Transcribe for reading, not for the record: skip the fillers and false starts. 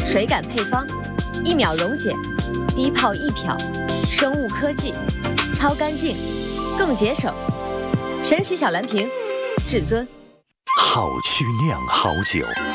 水感配方，1秒溶解，低泡易漂，生物科技，超干净，更节省。神奇小蓝瓶，至尊。 好趣酿好酒。